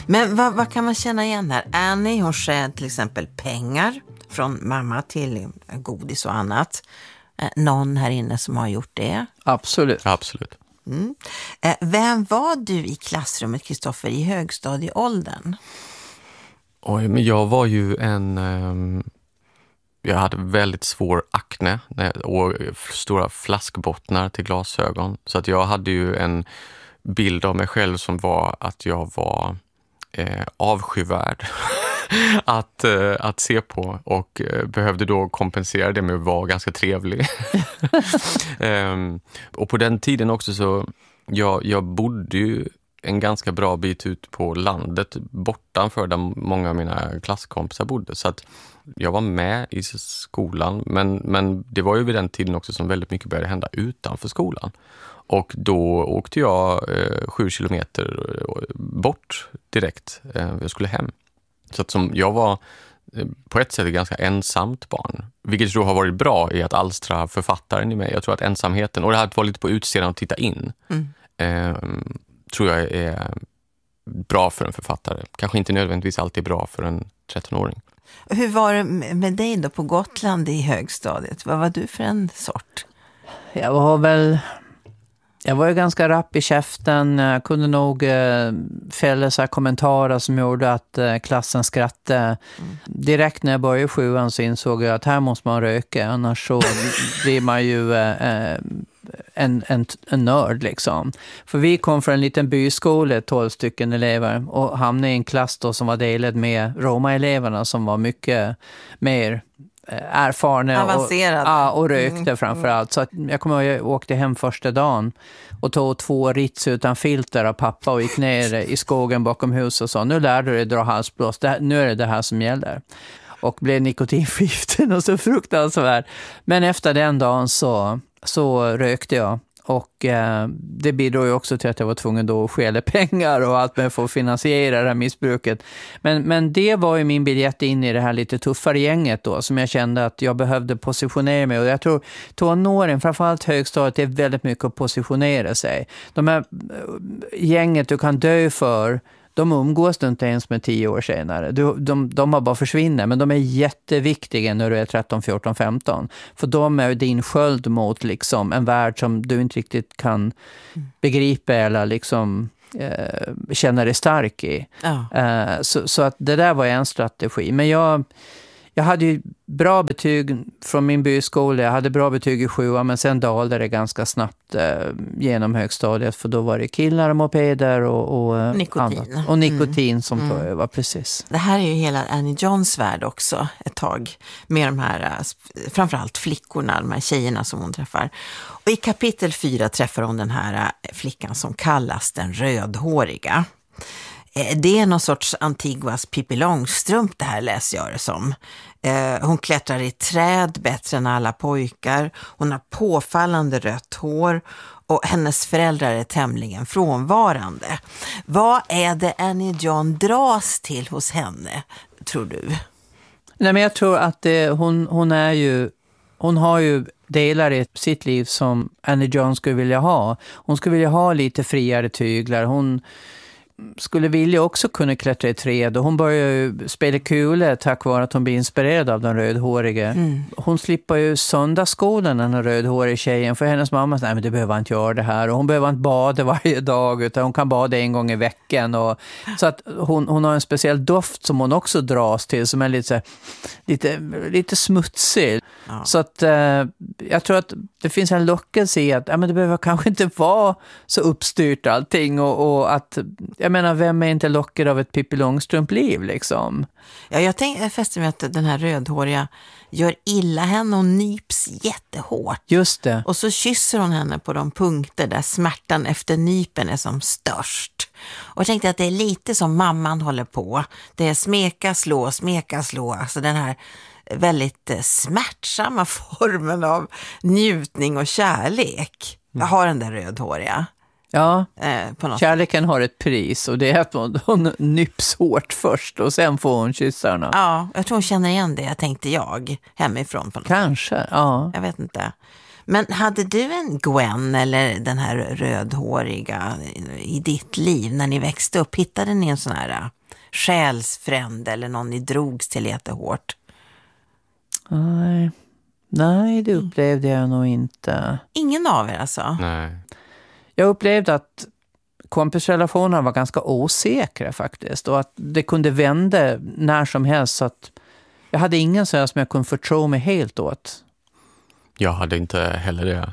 Men vad kan man känna igen här? Annie, hon stjäl till exempel pengar från mamma till godis och annat. Någon här inne som har gjort det? Absolut. Absolut. Mm. Vem var du i klassrummet, Kristoffer, i högstadieåldern? Oj, men jag var ju jag hade väldigt svår akne och stora flaskbottnar till glasögon. Så att jag hade ju en bild av mig själv som var att jag var avskyvärd att se på och behövde då kompensera det med att vara ganska trevlig. Och på den tiden också så jag bodde ju en ganska bra bit ut på landet bortanför där många av mina klasskompisar bodde, så att jag var med i skolan, men det var ju vid den tiden också som väldigt mycket började hända utanför skolan. Och då åkte jag 7 kilometer bort direkt. Jag skulle hem. Så att jag var på ett sätt ett ganska ensamt barn. Vilket då har varit bra i att alstra författaren i mig. Jag tror att ensamheten, och det här att vara lite på utsidan och titta in, tror jag är bra för en författare. Kanske inte nödvändigtvis alltid bra för en 13-åring. Hur var det med dig då på Gotland i högstadiet? Vad var du för en sort? Jag var ju ganska rapp i käften. Jag kunde nog fälla så här kommentarer som gjorde att klassen skrattade. Direkt när jag började i 7:an så insåg jag att här måste man röka. Annars så blir man ju en nörd liksom. För vi kom från en liten byskola, 12 stycken elever, och hamnade i en klass då som var delad med Roma-eleverna som var mycket mer erfarna och rökte framförallt. Så att jag kommer ihåg att jag åkte hem första dagen och tog 2 Ritz utan filter av pappa och gick ner i skogen bakom huset och sa, nu lär du dig dra halsblås, nu är det här som gäller. Och blev nikotinförgiftad och så fruktansvärt. Men efter den dagen så rökte jag. Och det bidrog ju också till att jag var tvungen då att stjäla pengar och allt med för att finansiera det här missbruket. Men det var ju min biljett in i det här lite tuffare gänget då, som jag kände att jag behövde positionera mig. Och jag tror tonåren, framförallt högstadiet, är väldigt mycket att positionera sig. De här gänget du kan dö för, de umgås du inte ens med 10 år senare. De har bara försvunnit, men de är jätteviktiga när du är 13, 14, 15. För de är din sköld mot liksom en värld som du inte riktigt kan begripa eller liksom känna dig stark i. Ja. Så att det där var en strategi. Men jag hade ju bra betyg från min byskola. Jag hade bra betyg i 7:an, men sen dalade det ganska snabbt genom högstadiet. För då var det killar och mopeder och nikotin. Annat. Och nikotin som tog över, precis. Det här är ju hela Annie Johns värld också ett tag. Med de här, framförallt flickorna, de här tjejerna som hon träffar. Och i kapitel 4 träffar hon den här flickan som kallas den rödhåriga. Det är någon sorts Antiguas Pippi Långstrump det här, läser jag det som. Hon klättrar i träd bättre än alla pojkar. Hon har påfallande rött hår och hennes föräldrar är tämligen frånvarande. Vad är det Annie John dras till hos henne, tror du? Nej, men jag tror att hon har ju delar i sitt liv som Annie John skulle vilja ha. Hon skulle vilja ha lite friare tyglar. Hon skulle vilja också kunna klättra i träd, och hon börjar ju spela kula tack vare att hon blir inspirerad av den rödhåriga. Hon slipper ju söndagsskolan, den rödhåriga tjejen, för hennes mamma säger, nej men du behöver inte göra det här, och hon behöver inte bada varje dag utan hon kan bada en gång i veckan, och så att hon har en speciell doft som hon också dras till som är lite smutsig. Ja. Så att jag tror att det finns en lockelse i att men det behöver kanske inte vara så uppstyrt allting, och att jag menar, vem är inte lockad av ett Pippi Långstrump-liv liksom? Ja, jag fäster mig att den här rödhåriga gör illa henne och nyps jättehårt. Just det. Och så kysser hon henne på de punkter där smärtan efter nypen är som störst. Och jag tänkte att det är lite som mamman håller på. Det är smeka, slå. Alltså den här väldigt smärtsamma formen av njutning och kärlek. Jag har den där rödhåriga. Ja, kärleken har ett pris, och det är att hon nyps hårt först och sen får hon kyssarna. Ja, jag tror hon känner igen det, tänkte jag, hemifrån på något. Kanske, ja. Jag vet inte. Men hade du en Gwen eller den här rödhåriga i ditt liv när ni växte upp? Hittade ni en sån här själsfrände eller någon ni drogs till jättehårt? Nej, det upplevde jag nog inte. Ingen av er alltså? Nej. Jag upplevde att kompisrelationerna var ganska osäkra faktiskt. Och att det kunde vända när som helst. Så att jag hade ingen sån som jag kunde förtro mig helt åt. Jag hade inte heller det.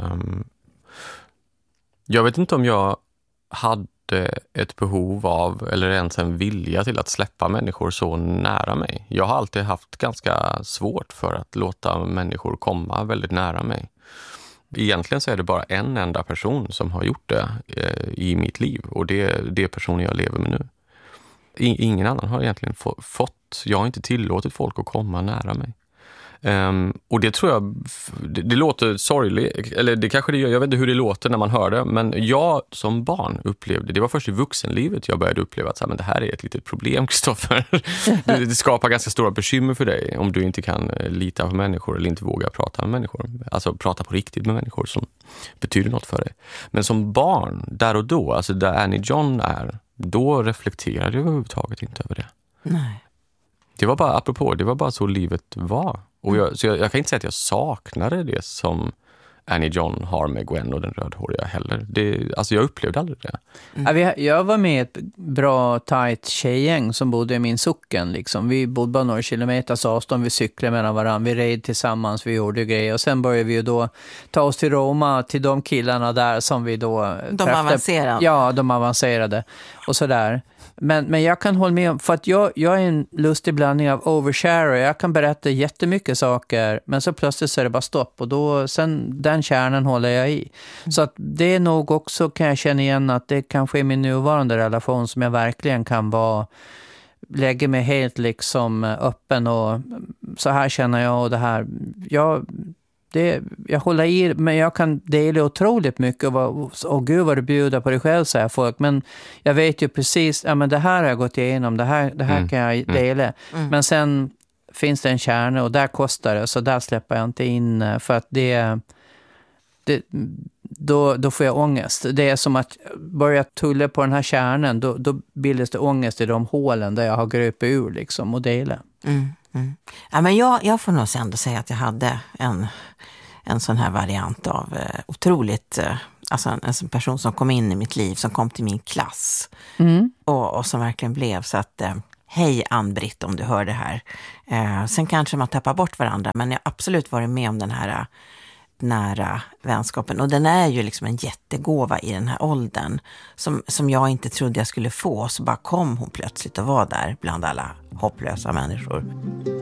Jag vet inte om jag hade ett behov av eller ens en vilja till att släppa människor så nära mig. Jag har alltid haft ganska svårt för att låta människor komma väldigt nära mig. Egentligen så är det bara en enda person som har gjort det i mitt liv, och det är det personen jag lever med nu. Ingen annan har egentligen fått, jag har inte tillåtit folk att komma nära mig. Och det tror jag, det låter sorgligt, eller det kanske det gör, jag vet inte hur det låter när man hör det, men jag som barn upplevde, det var först i vuxenlivet jag började uppleva att så här, men det här är ett litet problem, Kristoffer. Det skapar ganska stora bekymmer för dig om du inte kan lita på människor eller inte vågar prata med människor. Alltså prata på riktigt med människor som betyder något för dig. Men som barn, där och då, alltså där Annie John är, då reflekterade jag överhuvudtaget inte över det. Nej. Det var bara, apropå, det var bara så livet var. Och jag kan inte säga att jag saknade det som Annie John har med Gwen och den rödhåriga heller. Alltså jag upplevde aldrig det. Jag var med i ett bra tajt tjejgäng som bodde i min socken. Liksom. Vi bodde bara några kilometers avstånd, vi cyklade mellan varandra, vi red tillsammans, vi gjorde grejer. Och sen började vi ju då ta oss till Roma, till de killarna där som vi då träffade. Avancerade? Ja, de avancerade. Och sådär. Men jag kan hålla med om, för att jag är en lustig blandning av overshare. Jag kan berätta jättemycket saker, men så plötsligt så är det bara stopp. Och då, sen den kärnan håller jag i. Så att det är nog också, kan jag känna igen, att det kanske är min nuvarande relation som jag verkligen kan lägga mig helt liksom öppen och så här känner jag och det här. Jag håller i, men jag kan dela otroligt mycket och gud vad du bjuder på dig själv, säger folk. Men jag vet ju precis, ja men det här har jag gått igenom, det här kan jag dela. Men sen finns det en kärna och där kostar det, så där släpper jag inte in, för att då får jag ångest. Det är som att börja tulla på den här kärnan, då bildas det ångest i de hålen där jag har gröpt ur liksom och dela. Ja, men jag får nog ändå säga att jag hade en sån här variant av otroligt, alltså en person som kom in i mitt liv, som kom till min klass och som verkligen blev så att hej Ann-Britt, om du hör det här. Sen kanske man tappar bort varandra, men jag har absolut varit med om den här nära vänskapen, och den är ju liksom en jättegåva i den här åldern som jag inte trodde jag skulle få, så bara kom hon plötsligt och var där bland alla hopplösa människor.